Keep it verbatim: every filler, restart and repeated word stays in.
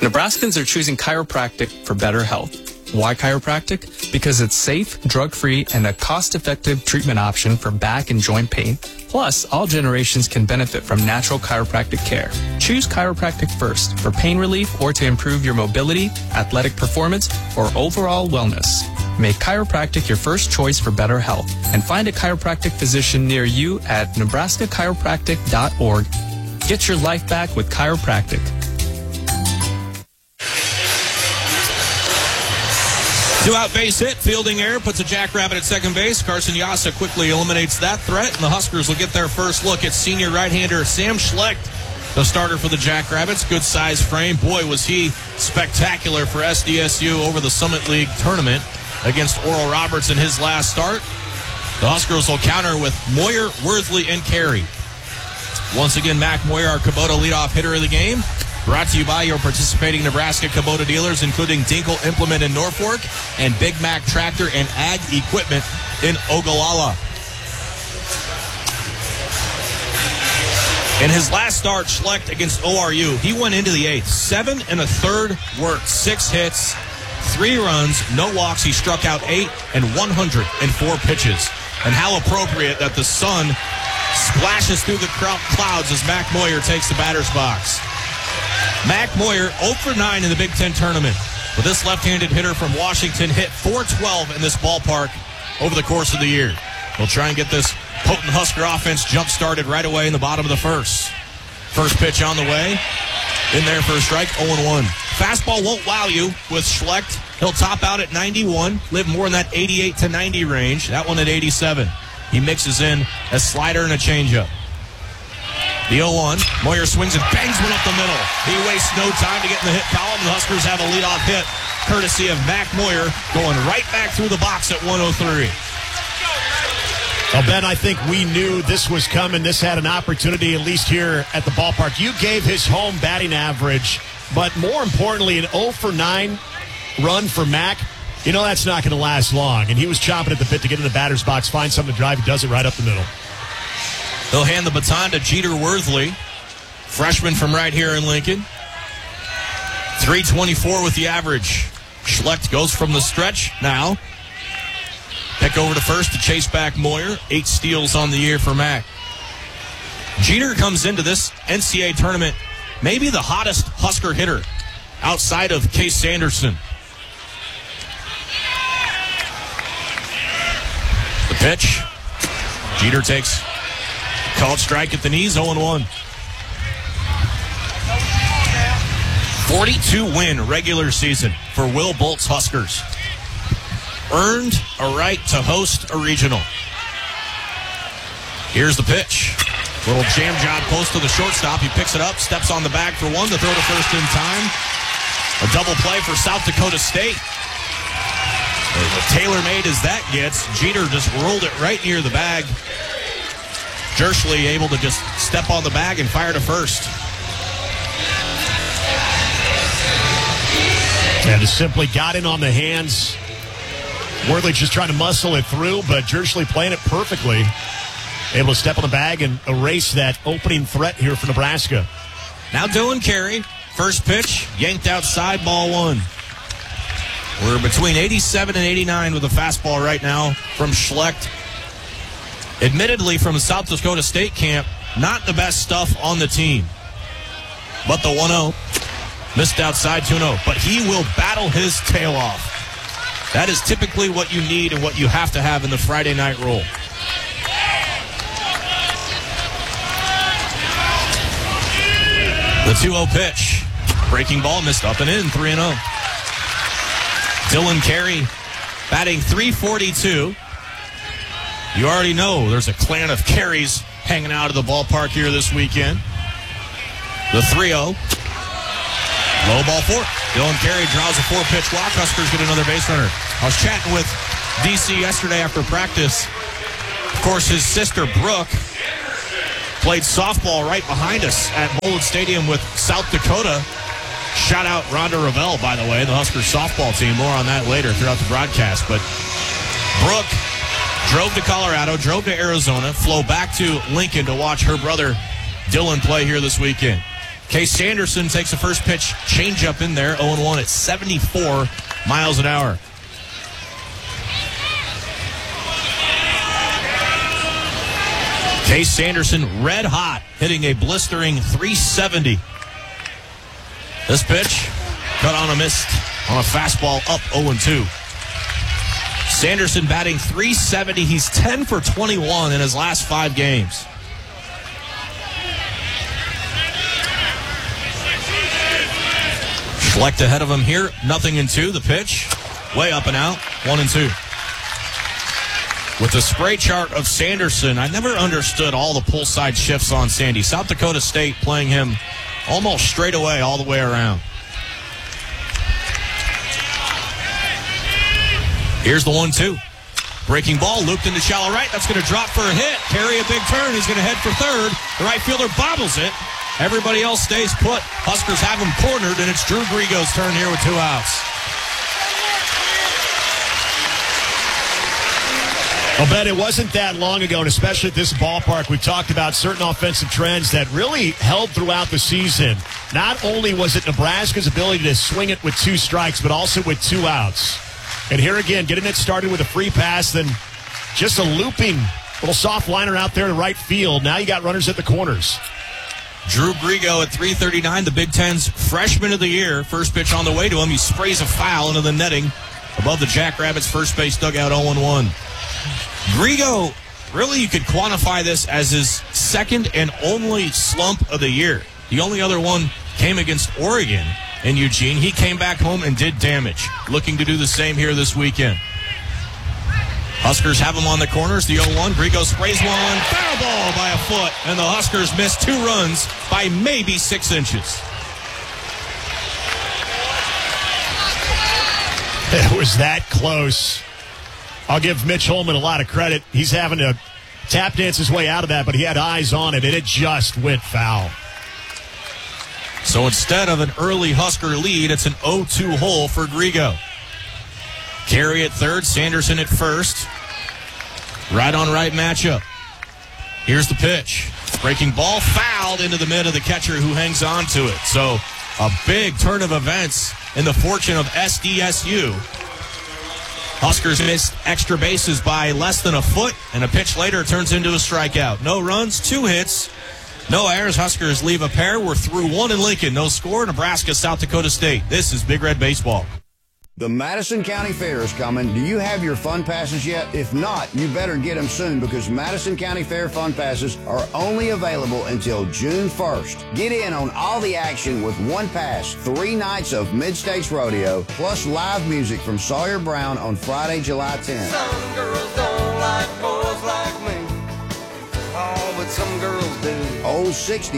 Nebraskans are choosing chiropractic for better health. Why chiropractic? Because it's safe, drug-free, and a cost-effective treatment option for back and joint pain. Plus, all generations can benefit from natural chiropractic care. Choose chiropractic first for pain relief or to improve your mobility, athletic performance, or overall wellness. Make chiropractic your first choice for better health and find a chiropractic physician near you at nebraska chiropractic dot org. Get your life back with chiropractic. Two-out base hit, fielding error, puts a Jackrabbit at second base. Carson Yassa quickly eliminates that threat, and the Huskers will get their first look at senior right-hander Sam Schlecht, the starter for the Jackrabbits. Good size frame. Boy, was he spectacular for S D S U over the Summit League tournament against Oral Roberts in his last start. The Huskers will counter with Moyer, Worthley, and Carey. Once again, Mac Moyer, our Kubota leadoff hitter of the game. Brought to you by your participating Nebraska Kubota dealers, including Dinkle Implement in Norfolk and Big Mac Tractor and Ag Equipment in Ogallala. In his last start, Schlecht against O R U, he went into the eighth. Seven and a third worked, six hits, three runs, no walks. He struck out eight and one hundred four pitches. And how appropriate that the sun splashes through the clouds as Mac Moyer takes the batter's box. Mac Moyer oh for nine in the Big Ten tournament. But this left-handed hitter from Washington hit four twelve in this ballpark over the course of the year. We'll try and get this potent Husker offense jump-started right away in the bottom of the first. First pitch on the way. In there for a strike, oh and one. Fastball won't wow you with Schlecht. He'll top out at ninety-one, live more in that eighty-eight to ninety range. That one at eighty-seven. He mixes in a slider and a changeup. The oh one, Moyer swings and bangs one up the middle. He wastes no time to get in the hit column. The Huskers have a leadoff hit, courtesy of Mac Moyer, going right back through the box at one oh three. Well, Ben, I think we knew this was coming. This had an opportunity, at least here at the ballpark. You gave his home batting average, but more importantly, an oh for nine run for Mac. You know that's not going to last long, and he was chomping at the bit to get in the batter's box, find something to drive. He does it right up the middle. He'll hand the baton to Jeter Worthley, freshman from right here in Lincoln. three twenty-four with the average. Schlecht goes from the stretch now. Pick over to first to chase back Moyer. Eight steals on the year for Mac. Jeter comes into this N C A A tournament maybe the hottest Husker hitter outside of Case Sanderson. The pitch. Jeter takes called strike at the knees, oh and one. forty-two win regular season for Will Bolt's Huskers. Earned a right to host a regional. Here's the pitch. Little jam job close to the shortstop. He picks it up, steps on the bag for one to throw to first in time. A double play for South Dakota State. As tailor-made as that gets, Jeter just rolled it right near the bag. Jerschley able to just step on the bag and fire to first. And just simply got in on the hands. Worthley just trying to muscle it through, but Jerschley playing it perfectly. Able to step on the bag and erase that opening threat here for Nebraska. Now Dylan Carey, first pitch, yanked outside, ball one. We're between eighty-seven and eighty-nine with a fastball right now from Schlecht. Admittedly, from the South Dakota State camp, not the best stuff on the team. But the one oh, missed outside two oh. But he will battle his tail off. That is typically what you need and what you have to have in the Friday night roll. The two oh pitch. Breaking ball, missed up and in, three and oh. Dylan Carey batting three forty-two. You already know there's a clan of Careys hanging out of the ballpark here this weekend. The three oh. Low ball four. Dylan Carey draws a four-pitch walk. Huskers get another base runner. I was chatting with D C yesterday after practice. Of course, his sister, Brooke, played softball right behind us at Mullen Stadium with South Dakota. Shout out Rhonda Ravel, by the way, the Huskers softball team. More on that later throughout the broadcast. But Brooke drove to Colorado, drove to Arizona, flew back to Lincoln to watch her brother Dylan play here this weekend. Case Sanderson takes the first pitch, changeup in there, oh and one at seventy-four miles an hour. Case Sanderson, red hot, hitting a blistering three seventy. This pitch, cut on a miss on a fastball, up oh and two. Sanderson batting three seventy. He's ten for twenty-one in his last five games. Schlecht ahead of him here, nothing in two. The pitch, way up and out, one and two. With the spray chart of Sanderson, I never understood all the pull side shifts on Sandy. South Dakota State playing him almost straight away all the way around. Here's the one two. Breaking ball, looped into shallow right. That's going to drop for a hit. Carry a big turn. He's going to head for third. The right fielder bobbles it. Everybody else stays put. Huskers have him cornered, and it's Drew Grigo's turn here with two outs. Well, Ben, it wasn't that long ago, and especially at this ballpark, we talked about certain offensive trends that really held throughout the season. Not only was it Nebraska's ability to swing it with two strikes, but also with two outs. And here again, getting it started with a free pass, then just a looping little soft liner out there to right field. Now you got runners at the corners. Drew Grigo at three thirty-nine, the Big Ten's freshman of the year. First pitch on the way to him. He sprays a foul into the netting above the Jackrabbits' first base dugout, oh and one. Grigo, really you could quantify this as his second and only slump of the year. The only other one came against Oregon in Eugene. He came back home and did damage. Looking to do the same here this weekend. Huskers have him on the corners, the oh one. Grigo sprays one, foul ball by a foot, and the Huskers miss two runs by maybe six inches. It was that close. I'll give Mitch Holman a lot of credit. He's having to tap dance his way out of that, but he had eyes on it, and it just went foul. So instead of an early Husker lead, it's an oh two hole for Grigo. Carey at third, Sanderson at first. Right on right matchup. Here's the pitch. Breaking ball fouled into the mid of the catcher who hangs on to it. So a big turn of events in the fortune of S D S U. Huskers missed extra bases by less than a foot, and a pitch later turns into a strikeout. No runs, two hits, no errors. Huskers leave a pair. We're through one in Lincoln. No score. Nebraska, South Dakota State. This is Big Red Baseball. The Madison County Fair is coming. Do you have your fun passes yet? If not, you better get them soon because Madison County Fair fun passes are only available until June first. Get in on all the action with one pass, three nights of Mid-States Rodeo, plus live music from Sawyer Brown on Friday, July tenth. Some girls don't like boys like me. Oh, but some girls do. Old sixty